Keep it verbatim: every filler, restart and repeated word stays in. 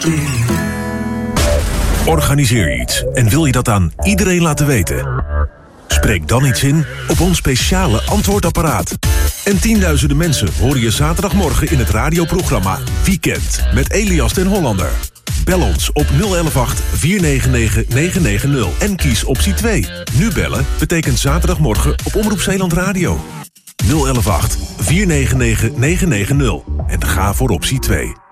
Organiseer iets en wil je dat aan iedereen laten weten? Spreek dan iets in op ons speciale antwoordapparaat. En tienduizenden mensen horen je zaterdagmorgen in het radioprogramma Weekend met Elias den Hollander. Bel ons op nul een een acht vier negen negen negen negen nul en kies optie twee. Nu bellen betekent zaterdagmorgen op Omroep Zeeland Radio. nul een een acht vier negen negen negen negen nul en ga voor optie twee.